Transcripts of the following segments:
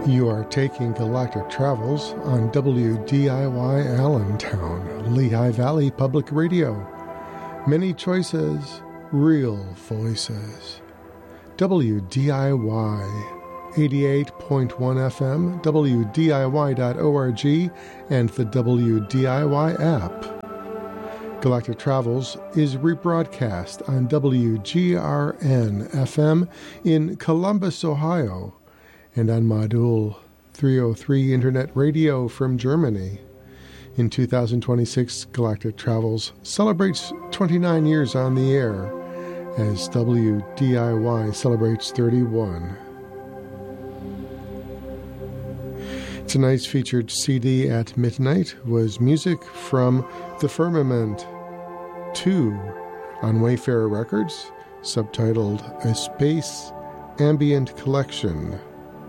You are taking Galactic Travels on WDIY Allentown, Lehigh Valley Public Radio. Many choices, real voices. WDIY 88.1 FM, WDIY.org, and the WDIY app. Galactic Travels is rebroadcast on WGRN FM in Columbus, Ohio, and on Modul 303 Internet Radio from Germany. In 2026, Galactic Travels celebrates 29 years on the air as WDIY celebrates 31. Tonight's featured CD at midnight was music from The Firmament 2 on Wayfarer Records, subtitled A Space Ambient Collection.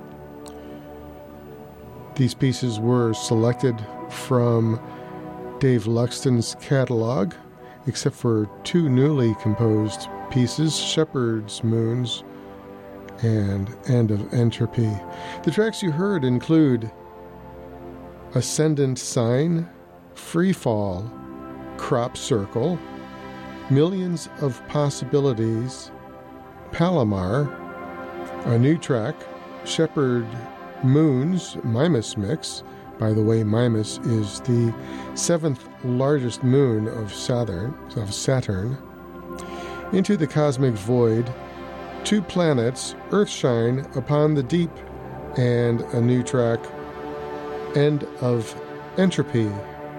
These pieces were selected from Dave Luxton's catalog, except for two newly composed pieces, Shepherd's Moons and End of Entropy. The tracks you heard include Ascendant Sign, Freefall, Crop Circle, Millions of Possibilities, Palomar, a new track, Shepherd Moons, Mimas Mix. By the way, Mimas is the 7th largest moon of Saturn, Into the Cosmic Void, Two Planets, Earthshine, Upon the Deep, and a new track, End of Entropy.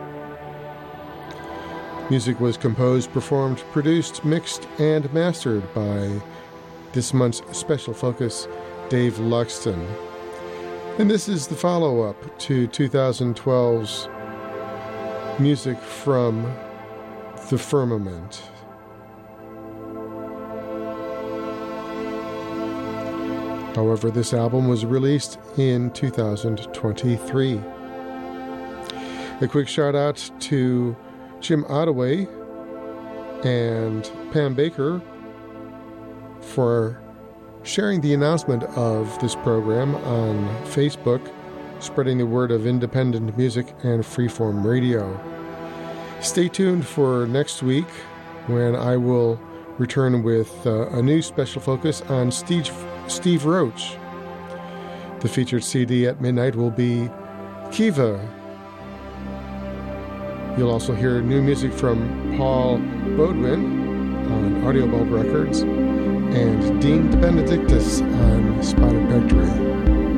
Music was composed, performed, produced, mixed, and mastered by this month's special focus, Dave Luxton. And this is the follow-up to 2012's music from The Firmament. However, this album was released in 2023. A quick shout out to Jim Ottaway and Pam Baker for sharing the announcement of this program on Facebook, spreading the word of independent music and freeform radio. Stay tuned for next week when I will return with a new special focus on Steve Roach. The featured CD at midnight will be Kiva. You'll also hear new music from Paul Bodwin on Audiobulb Records and Dean Benedictus on Spotted Peck